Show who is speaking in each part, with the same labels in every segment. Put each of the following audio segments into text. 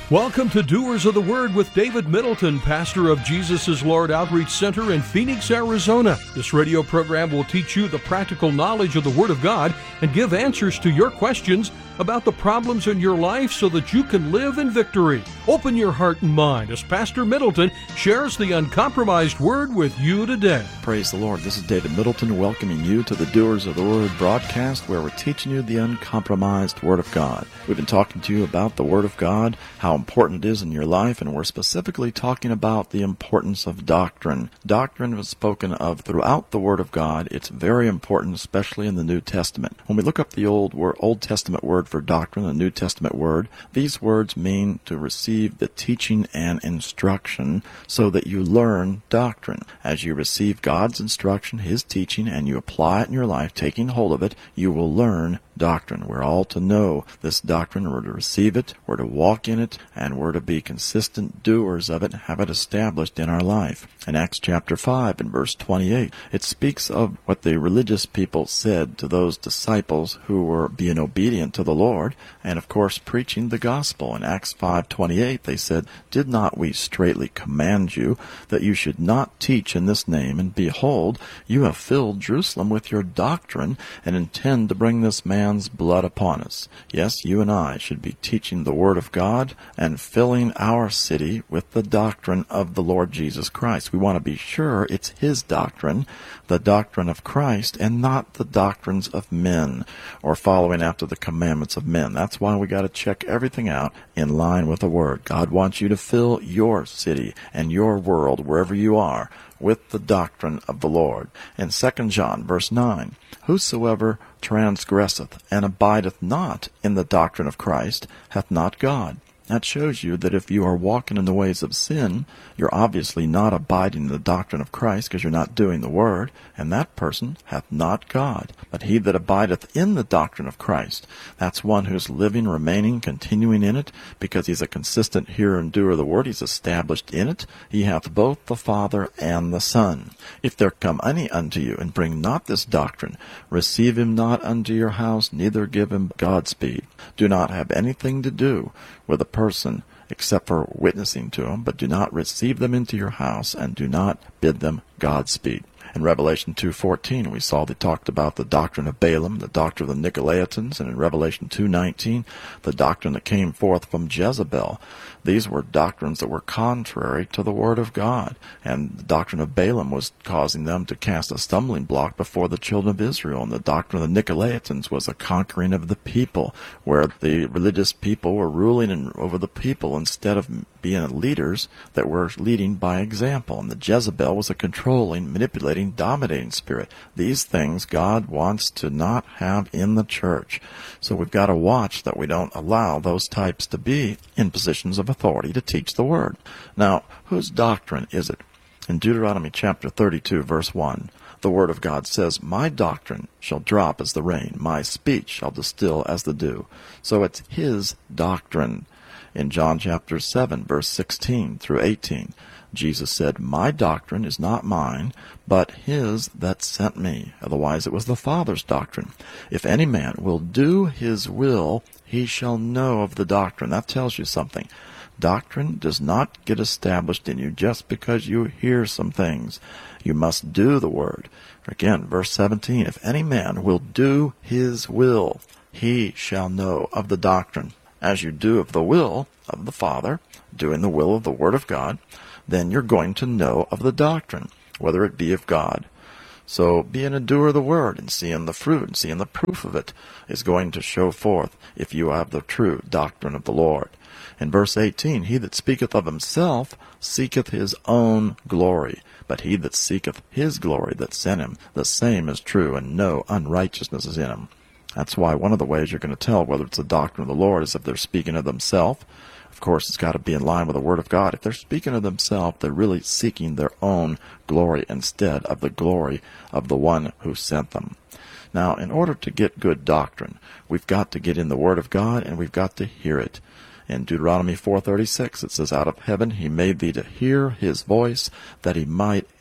Speaker 1: Welcome to Doers of the Word with David Middleton, pastor of Jesus is Lord Outreach Center in Phoenix, Arizona. This radio program will teach you the practical knowledge of the Word of God and give answers to your questions about the problems in your life so that you can live in victory. Open your heart and mind as Pastor Middleton shares the uncompromised Word with you today.
Speaker 2: Praise the Lord. This is David Middleton welcoming you to the Doers of the Word broadcast, where we're teaching you the uncompromised Word of God. We've been talking to you about the Word of God, how important it is in your life, and we're specifically talking about the importance of doctrine. Doctrine was spoken of throughout the Word of God. It's very important, especially in the New Testament. When we look up the Old Testament word for doctrine, the New Testament word, these words mean to receive the teaching and instruction so that you learn doctrine. As you receive God's instruction, His teaching, and you apply it in your life, taking hold of it, you will learn doctrine. We're all to know this doctrine, we're to receive it, we're to walk in it, and we're to be consistent doers of it, have it established in our life. In Acts chapter 5 and verse 28, it speaks of what the religious people said to those disciples who were being obedient to the Lord, and of course preaching the gospel. In Acts 5:28, they said, "Did not we straitly command you that you should not teach in this name? And behold, you have filled Jerusalem with your doctrine, and intend to bring this man's blood upon us." Yes, you and I should be teaching the Word of God and filling our city with the doctrine of the Lord Jesus Christ. We want to be sure it's His doctrine, the doctrine of Christ, and not the doctrines of men, or following after the commandments of men. That's why we got to check everything out in line with the Word. God wants you to fill your city and your world, wherever you are, with the doctrine of the Lord. In 2 John, verse 9, "Whosoever transgresseth and abideth not in the doctrine of Christ hath not God." That shows you that if you are walking in the ways of sin, you're obviously not abiding in the doctrine of Christ, because you're not doing the Word, and that person hath not God. But he that abideth in the doctrine of Christ, that's one who's living, remaining, continuing in it, because he's a consistent hearer and doer of the Word. He's established in it. He hath both the Father and the Son. "If there come any unto you, and bring not this doctrine, receive him not unto your house, neither give him Godspeed." Do not have anything to do with a person except for witnessing to them, but do not receive them into your house, and do not bid them Godspeed. In Revelation 2:14, we saw they talked about the doctrine of Balaam, the doctrine of the Nicolaitans, and in Revelation 2:19, the doctrine that came forth from Jezebel. These were doctrines that were contrary to the Word of God, and the doctrine of Balaam was causing them to cast a stumbling block before the children of Israel, and the doctrine of the Nicolaitans was a conquering of the people, where the religious people were ruling over the people instead of being leaders that were leading by example. And the Jezebel was a controlling, manipulating, dominating spirit. These things God wants to not have in the church. So we've got to watch that we don't allow those types to be in positions of authority to teach the Word. Now, whose doctrine is it? In Deuteronomy chapter 32, verse 1, the Word of God says, "My doctrine shall drop as the rain, my speech shall distill as the dew." So it's His doctrine. In John chapter 7, verse 16 through 18, Jesus said, "My doctrine is not mine, but His that sent me." Otherwise, it was the Father's doctrine. "If any man will do His will, he shall know of the doctrine." That tells you something. Doctrine does not get established in you just because you hear some things. You must do the Word. Again, verse 17, "If any man will do His will, he shall know of the doctrine." As you do of the will of the Father, doing the will of the Word of God, then you're going to know of the doctrine, whether it be of God. So being a doer of the Word and seeing the fruit and seeing the proof of it is going to show forth if you have the true doctrine of the Lord. In verse 18, "He that speaketh of himself seeketh his own glory, but he that seeketh His glory that sent him, the same is true, and no unrighteousness is in him." That's why one of the ways you're going to tell whether it's the doctrine of the Lord is if they're speaking of themselves. Of course, it's got to be in line with the Word of God. If they're speaking of themselves, they're really seeking their own glory instead of the glory of the one who sent them. Now, in order to get good doctrine, we've got to get in the Word of God, and we've got to hear it. In Deuteronomy 4:36, it says, "Out of heaven He made thee to hear His voice, that He might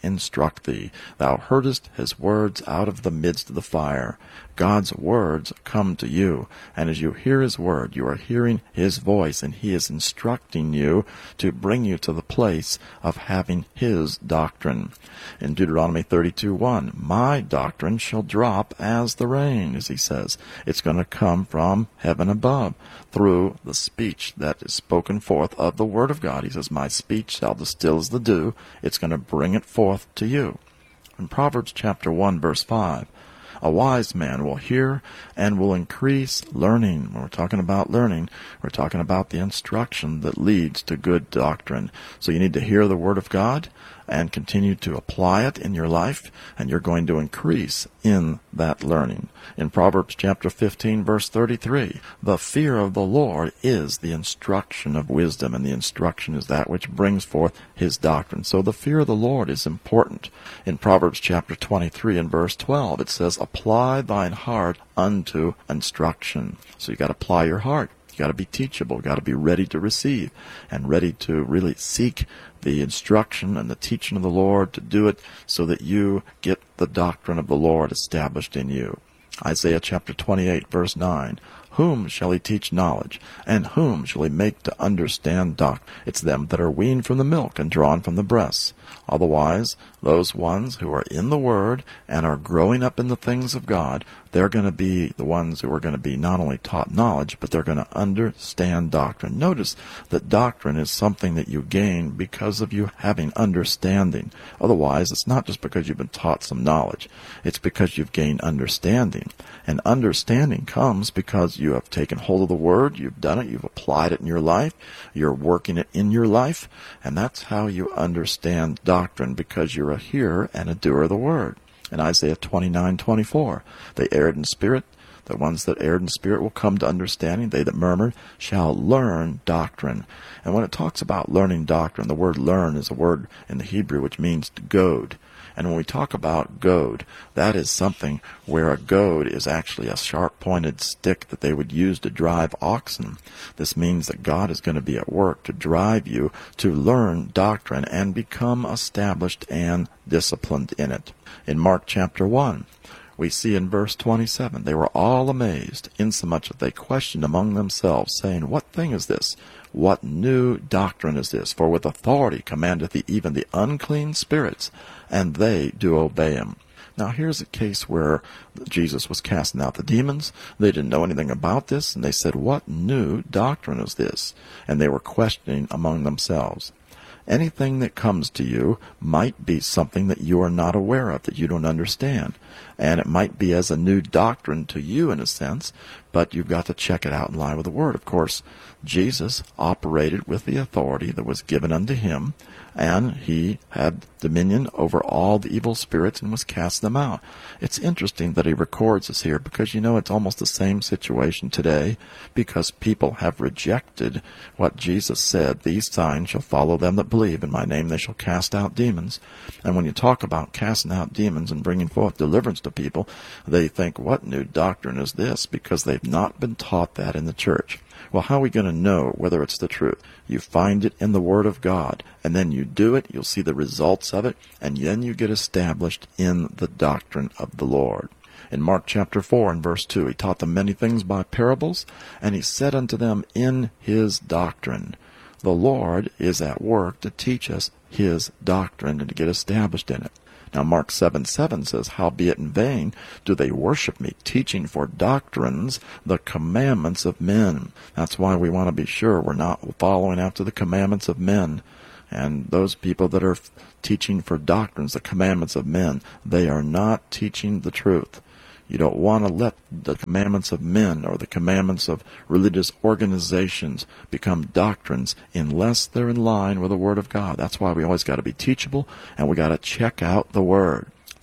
Speaker 2: instruct thee. Thou heardest his words out of the midst of the fire. God's words come to you, and as you hear his word, you are hearing his voice, and he is instructing you to bring you to the place of having his doctrine. In Deuteronomy 32:1, my doctrine shall drop as the rain, as he says. It's going to come from heaven above through the speech that is spoken forth of the word of God. He says, my speech shall distill as the dew. It's going to bring it forth to you. In Proverbs chapter 1, verse 5, a wise man will hear and will increase learning. When we're talking about learning, we're talking about the instruction that leads to good doctrine. So you need to hear the word of God and continue to apply it in your life, and you're going to increase in that learning. In Proverbs chapter 15, verse 33, the fear of the Lord is the instruction of wisdom, and the instruction is that which brings forth his doctrine. So the fear of the Lord is important. In Proverbs chapter 23 and verse 12, it says, apply thine heart unto instruction. So you got to apply your heart. You got to be teachable. You got to be ready to receive and ready to really seek the instruction and the teaching of the Lord, to do it so that you get the doctrine of the Lord established in you. Isaiah chapter 28, verse 9. Whom shall he teach knowledge, and whom shall he make to understand doctrine? It's them that are weaned from the milk and drawn from the breasts. Otherwise, those ones who are in the Word and are growing up in the things of God, they're going to be the ones who are going to be not only taught knowledge, but they're going to understand doctrine. Notice that doctrine is something that you gain because of you having understanding. Otherwise, it's not just because you've been taught some knowledge. It's because you've gained understanding. And understanding comes because you have taken hold of the Word, you've done it, you've applied it in your life, you're working it in your life, and that's how you understand doctrine, because you're a hearer and a doer of the Word. In Isaiah 29:24, they erred in spirit. The ones that erred in spirit will come to understanding. They that murmured shall learn doctrine. And when it talks about learning doctrine, the word learn is a word in the Hebrew which means to goad. And when we talk about goad, that is something where a goad is actually a sharp-pointed stick that they would use to drive oxen. This means that God is going to be at work to drive you to learn doctrine and become established and disciplined in it. In Mark chapter 1, we see in verse 27, they were all amazed, insomuch that they questioned among themselves, saying, what thing is this? What new doctrine is this? For with authority commandeth he even the unclean spirits, and they do obey him. Now here's a case where Jesus was casting out the demons. They didn't know anything about this, and they said, what new doctrine is this? And they were questioning among themselves. Anything that comes to you might be something that you are not aware of, that you don't understand. And it might be as a new doctrine to you in a sense, but you've got to check it out in line with the Word. Of course, Jesus operated with the authority that was given unto him, and he had dominion over all the evil spirits and was cast them out. It's interesting that he records this here because, it's almost the same situation today, because people have rejected what Jesus said, these signs shall follow them that believe. In my name they shall cast out demons. And when you talk about casting out demons and bringing forth deliverance to people, they think, what new doctrine is this? Because they've not been taught that in the church. Well, how are we going to know whether it's the truth? You find it in the Word of God, and then you do it, you'll see the results of it, and then you get established in the doctrine of the Lord. In Mark chapter 4 and verse 2, he taught them many things by parables, and he said unto them in his doctrine. The Lord is at work to teach us his doctrine and to get established in it. Now Mark 7:7 says, howbeit in vain do they worship me, teaching for doctrines the commandments of men. That's why we want to be sure we're not following after the commandments of men. And those people that are teaching for doctrines, the commandments of men, they are not teaching the truth. You don't want to let the commandments of men or the commandments of religious organizations become doctrines unless they're in line with the Word of God. That's why we always got to be teachable, and we got to check out the Word.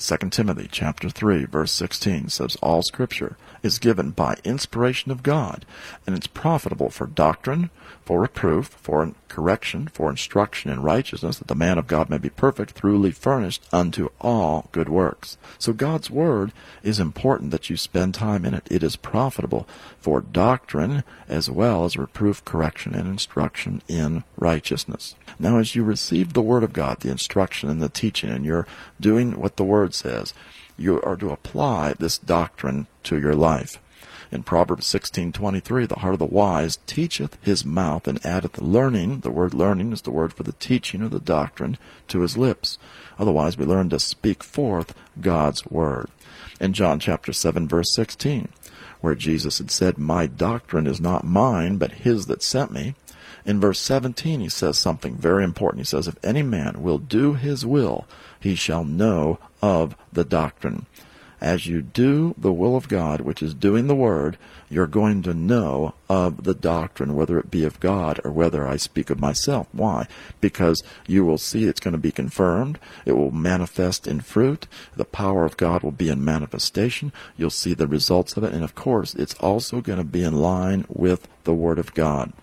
Speaker 2: 2 Timothy chapter 3, verse 16 says, all Scripture is given by inspiration of God, and it's profitable for doctrine, for reproof, for correction, for instruction in righteousness, that the man of God may be perfect, thoroughly furnished unto all good works. So God's Word is important that you spend time in it. It is profitable for doctrine as well as reproof, correction, and instruction in righteousness. Now, as you receive the Word of God, the instruction and the teaching, and you're doing what the Word says, you are to apply this doctrine to your life. In Proverbs 16:23, the heart of the wise teacheth his mouth, and addeth learning. The word learning is the word for the teaching of the doctrine to his lips. Otherwise, we learn to speak forth God's word. In John chapter 7, verse 16, where Jesus had said, my doctrine is not mine, but his that sent me. In verse 17, he says something very important. He says, if any man will do his will, he shall know of the doctrine. As you do the will of God, which is doing the Word, you're going to know of the doctrine, whether it be of God or whether I speak of myself. Why? Because you will see it's going to be confirmed. It will manifest in fruit. The power of God will be in manifestation. You'll see the results of it. And, of course, it's also going to be in line with the Word of God.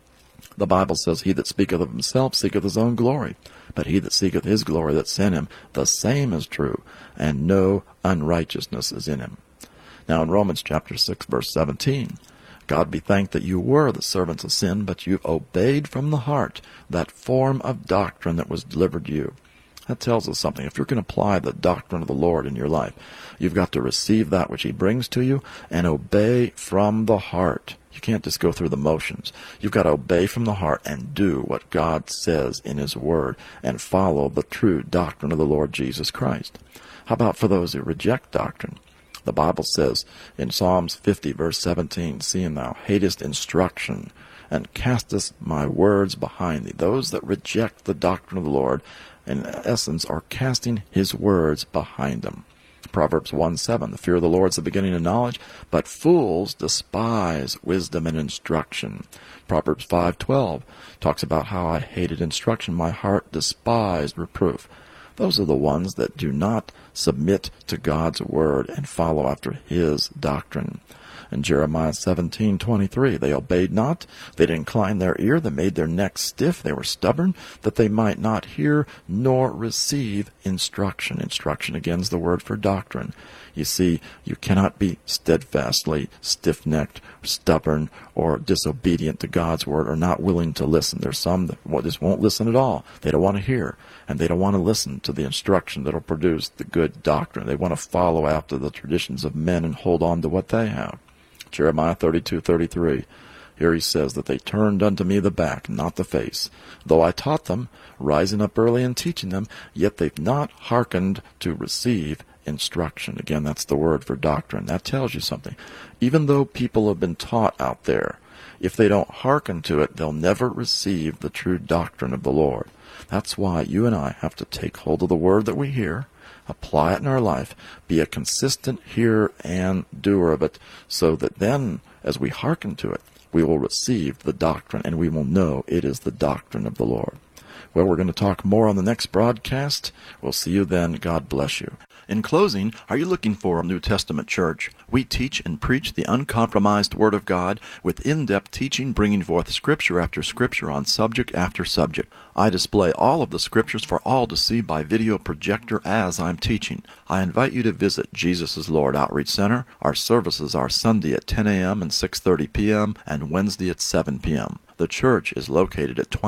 Speaker 2: The Bible says, he that speaketh of himself seeketh his own glory. But he that seeketh his glory that sent him, the same is true, and no unrighteousness is in him. Now in Romans chapter 6, verse 17, God be thanked that you were the servants of sin, but you've obeyed from the heart that form of doctrine that was delivered to you. That tells us something. If you're going to apply the doctrine of the Lord in your life, you've got to receive that which he brings to you and obey from the heart. You can't just go through the motions. You've got to obey from the heart and do what God says in his word and follow the true doctrine of the Lord Jesus Christ. How about for those who reject doctrine? The Bible says in Psalms 50, verse 17, seeing thou hatest instruction and castest my words behind thee. Those that reject the doctrine of the Lord, in essence, are casting his words behind them. Proverbs 1:7, the fear of the Lord is the beginning of knowledge, but fools despise wisdom and instruction. Proverbs 5:12 talks about how I hated instruction, my heart despised reproof. Those are the ones that do not submit to God's word and follow after his doctrine. In Jeremiah 17:23, they obeyed not, they did incline their ear, they made their necks stiff, they were stubborn, that they might not hear nor receive instruction. Instruction, again, is the word for doctrine. You see, you cannot be steadfastly stiff-necked, stubborn, or disobedient to God's word, or not willing to listen. There's some that just won't listen at all. They don't want to hear, and they don't want to listen to the instruction that will produce the good doctrine. They want to follow after the traditions of men and hold on to what they have. Jeremiah 32:33. Here he says that they turned unto me the back, not the face. Though I taught them, rising up early and teaching them, yet they've not hearkened to receive instruction. Again, that's the word for doctrine. That tells you something. Even though people have been taught out there, if they don't hearken to it, they'll never receive the true doctrine of the Lord. That's why you and I have to take hold of the word that we hear, apply it in our life, be a consistent hearer and doer of it, so that then, as we hearken to it, we will receive the doctrine, and we will know it is the doctrine of the Lord. Well, we're going to talk more on the next broadcast. We'll see you then. God bless you. In closing, are you looking for a New Testament church? We teach and preach the uncompromised Word of God with in-depth teaching, bringing forth Scripture after Scripture on subject after subject. I display all of the Scriptures for all to see by video projector as I'm teaching. I invite you to visit Jesus is Lord Outreach Center. Our services are Sunday at 10 a.m. and 6:30 p.m. and Wednesday at 7 p.m. The church is located at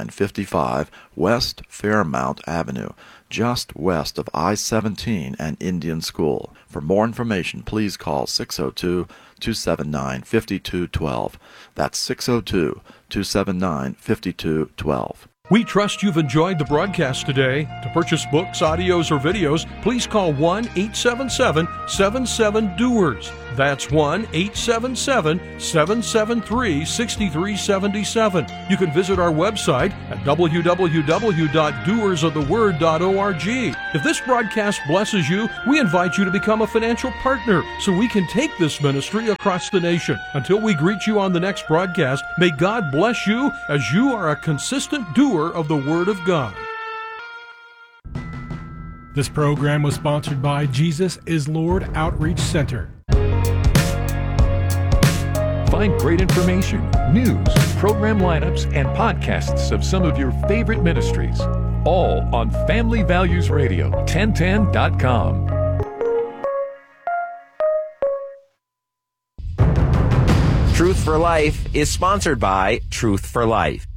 Speaker 2: 2955 West Fairmount Avenue, just west of I-17 and Indian School. For more information, please call 602-279-5212. That's 602-279-5212.
Speaker 1: We trust you've enjoyed the broadcast today. To purchase books, audios, or videos, please call 1-877-77-DOERS. That's 1-877-773-6377. You can visit our website at www.doersoftheword.org. If this broadcast blesses you, we invite you to become a financial partner so we can take this ministry across the nation. Until we greet you on the next broadcast, may God bless you as you are a consistent doer of the Word of God.
Speaker 3: This program was sponsored by Jesus is Lord Outreach Center.
Speaker 4: Find great information, news, program lineups, and podcasts of some of your favorite ministries, all on Family Values Radio, 1010.com.
Speaker 5: Truth for Life is sponsored by Truth for Life.